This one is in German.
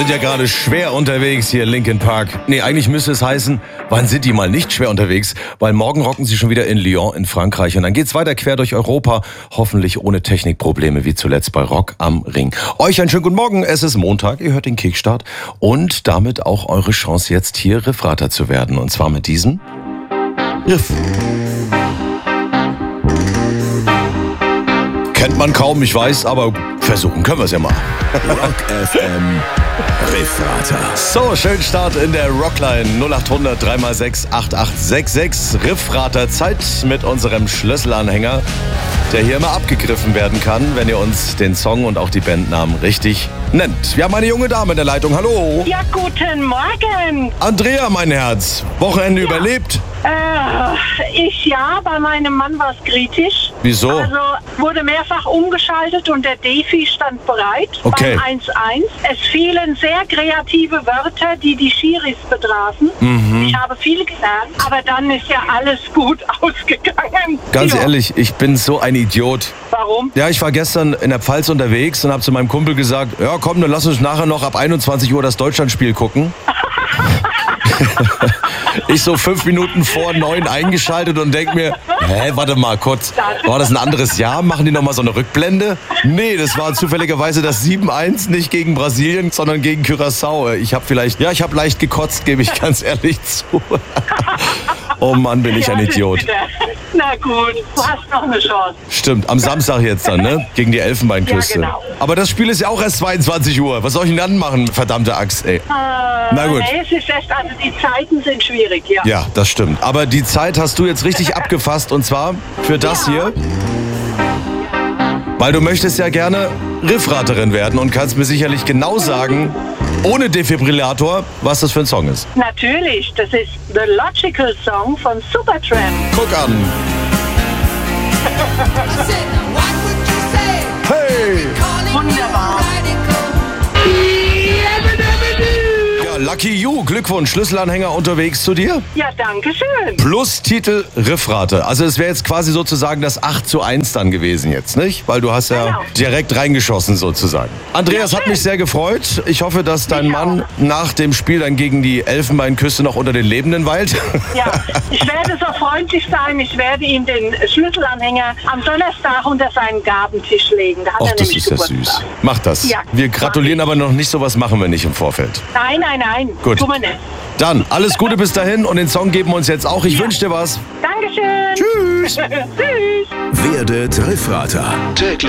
Sind ja gerade schwer unterwegs hier in Linkin Park. Nee, eigentlich müsste es heißen, wann sind die mal nicht schwer unterwegs? Weil morgen rocken sie schon wieder in Lyon in Frankreich. Und dann geht's weiter quer durch Europa. Hoffentlich ohne Technikprobleme wie zuletzt bei Rock am Ring. Euch einen schönen guten Morgen. Es ist Montag. Ihr hört den Kickstart. Und damit auch eure Chance jetzt hier Riffrater zu werden. Und zwar mit diesem Riff. Kennt man kaum, ich weiß, aber versuchen können wir es ja mal. Rock FM Riffrater. So, schönen Start in der Rockline 0800 3x6 8866. Riffrater Zeit mit unserem Schlüsselanhänger, der hier immer abgegriffen werden kann, wenn ihr uns den Song und auch die Bandnamen richtig nennt. Wir haben eine junge Dame in der Leitung. Hallo. Ja, guten Morgen. Andrea, mein Herz. Wochenende überlebt? Bei meinem Mann war es kritisch. Wieso? Also wurde mehrfach umgeschaltet und der Defi stand bereit Okay. beim 1-1. Es fielen sehr kreative Wörter, die die Schiris betrafen. Ich habe viel gelernt, aber dann ist ja alles gut ausgegangen. Ganz Ja. ehrlich, ich bin so ein Idiot. Warum? Ja, ich war gestern in der Pfalz unterwegs und habe zu meinem Kumpel gesagt, ja komm, dann lass uns nachher noch ab 21 Uhr das Deutschlandspiel gucken. Ich so 5 Minuten vor 9 eingeschaltet und denk mir, warte mal kurz, war das ein anderes Jahr? Machen die nochmal so eine Rückblende? Nee, das war zufälligerweise das 7-1, nicht gegen Brasilien, sondern gegen Curaçao. Ich habe leicht gekotzt, gebe ich ganz ehrlich zu. Oh Mann, bin ich ein Ja, das Idiot. bitte. Na gut, du hast noch eine Chance. Stimmt, am Samstag jetzt dann, ne? Gegen die Elfenbeinküste. Ja, genau. Aber das Spiel ist ja auch erst 22 Uhr. Was soll ich denn dann machen, verdammte Axt, ey? Na gut. Nee, es ist echt, also die Zeiten sind schwierig, ja. Ja, das stimmt. Aber die Zeit hast du jetzt richtig abgefasst und zwar für das hier. Weil du möchtest ja gerne Riffraterin werden und kannst mir sicherlich genau sagen, ohne Defibrillator, was das für ein Song ist. Natürlich, das ist The Logical Song von Supertramp. Guck an. Hey! Wunderbar. Ja, Lucky You, Glückwunsch, Schlüsselanhänger unterwegs zu dir. Ja, danke schön. Plus Titel Riffrate. Also es wäre jetzt quasi sozusagen das 8:1 dann gewesen jetzt, nicht? Weil du hast ja Genau. direkt reingeschossen sozusagen. Andreas, Ja, hat schön. mich sehr gefreut. Ich hoffe, dass dein Mich Mann nach dem Spiel dann gegen die Elfenbeinküste noch unter den Lebenden weilt. Ja, ich werde so freundlich sein. Ich werde ihm den Schlüsselanhänger am Donnerstag unter seinen Gabentisch legen. Da hat Och, er das nämlich ist ja Geburtstag. süß. Mach das. Ja, Wir mach gratulieren ich. aber noch nicht, sowas machen wir nicht im Vorfeld. Nein. Gut. Tun wir nicht. Dann, alles Gute bis dahin und den Song geben wir uns jetzt auch. Ich wünsche dir was. Dankeschön. Tschüss. Tschüss. Werdet Riffrater. Täglich